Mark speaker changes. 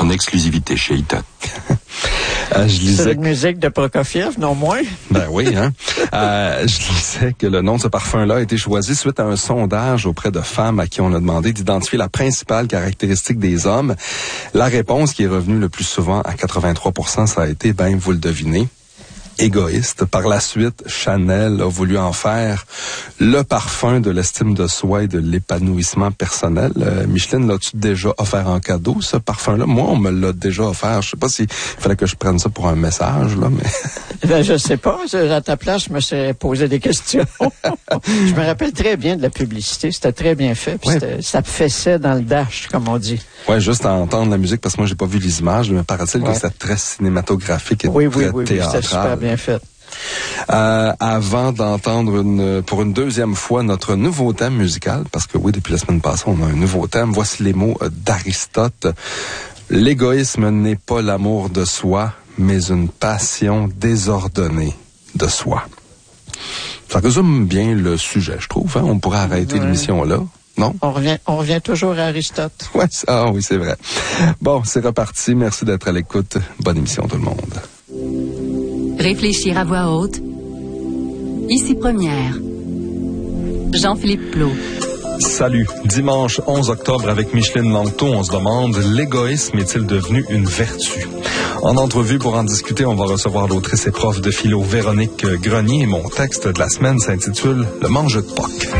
Speaker 1: en exclusivité chez Itoc.
Speaker 2: C'est une musique de Prokofiev, non moins?
Speaker 3: Ben oui, hein. Je lisais que le nom de ce parfum-là a été choisi suite à un sondage auprès de femmes à qui on a demandé d'identifier la principale caractéristique des hommes. La réponse qui est revenue le plus souvent à 83%, ça a été, vous le devinez, égoïste. Par la suite, Chanel a voulu en faire le parfum de l'estime de soi et de l'épanouissement personnel. Micheline, l'as-tu déjà offert en cadeau, ce parfum-là? Moi, on me l'a déjà offert. Je sais pas s'il fallait que je prenne ça pour un message, là, mais...
Speaker 2: je sais pas. À ta place, je me serais posé des questions. Je me rappelle très bien de la publicité. C'était très bien fait. Puis ça fessait dans le dash, comme on dit.
Speaker 3: Ouais, juste à entendre la musique, parce que moi, j'ai pas vu les images, mais paraît-il que c'était très cinématographique et très théâtral.
Speaker 2: C'était super bien fait.
Speaker 3: Avant d'entendre pour une deuxième fois notre nouveau thème musical, parce que oui, depuis la semaine passée, on a un nouveau thème. Voici les mots d'Aristote. L'égoïsme n'est pas l'amour de soi, mais une passion désordonnée de soi. Ça résume bien le sujet, je trouve. Hein? On pourrait arrêter l'émission là. Non?
Speaker 2: On revient toujours à Aristote.
Speaker 3: Oui, c'est vrai. Bon, c'est reparti. Merci d'être à l'écoute. Bonne émission, tout le monde.
Speaker 4: Réfléchir à voix haute. Ici Première. Jean-Philippe Plot.
Speaker 3: Salut. Dimanche 11 octobre avec Micheline Langto, on se demande, l'égoïsme est-il devenu une vertu? En entrevue pour en discuter, on va recevoir l'autrice et prof de philo Véronique Grenier. Mon texte de la semaine s'intitule « Le mange de Pâques ».